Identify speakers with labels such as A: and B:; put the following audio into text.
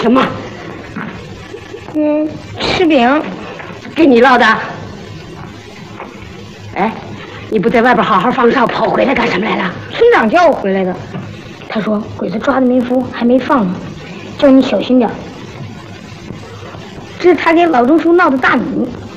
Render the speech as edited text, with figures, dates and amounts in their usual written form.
A: 什么？
B: 吃饼。
A: 给你烙的。哎，你不在外边好好放哨，跑回来干什么来了？
B: 村长叫我回来的。他说鬼子抓的民夫还没放呢，叫你小心点。这是他给老钟叔闹的大米。